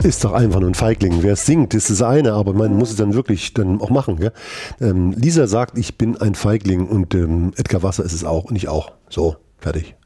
ist doch einfach nur ein Feigling. Wer es singt, ist das eine, aber man muss es dann wirklich dann auch machen. Gell? Lisa sagt, ich bin ein Feigling und Edgar Wasser ist es auch und ich auch. So, fertig.